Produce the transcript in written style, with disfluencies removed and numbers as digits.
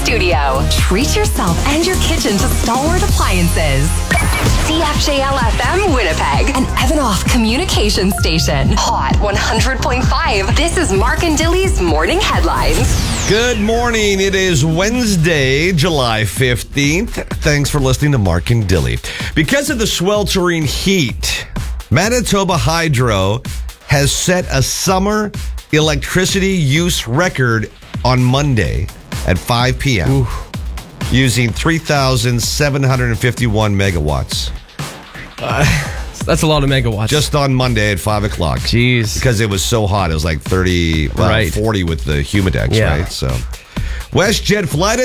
studio. Treat yourself and your kitchen to Stalwart Appliances. CFJL-FM Winnipeg, an Evanoff communication station. Hot 100.5. This is Mark and Dilly's Morning Headlines. Good morning. It is Wednesday, July 15th. Thanks for listening to Mark and Dilly. Because of the sweltering heat, Manitoba Hydro has set a summer electricity use record on Monday at 5 p.m. using 3,751 megawatts. That's a lot of megawatts. Just on Monday at 5 o'clock. Jeez. Because it was so hot. It was like 40 with the Humidex, Yeah. right? So, WestJet flight